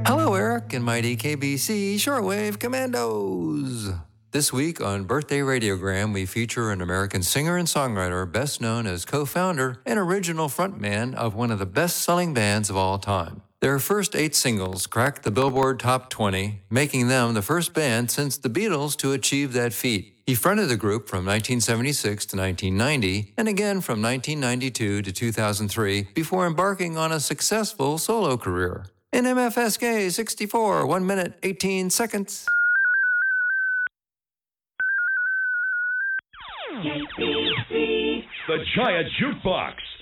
Hello, Eric and mighty KBC Shortwave Commandos. This week on Birthday Radiogram, we feature an American singer and songwriter best known as co-founder and original frontman of one of the best-selling bands of all time. Their first 8 singles cracked the Billboard Top 20, making them the first band since the Beatles to achieve that feat. He fronted the group from 1976 to 1990, and again from 1992 to 2003, before embarking on a successful solo career. In MFSK 64, 1 minute, 18 seconds. The Giant Jukebox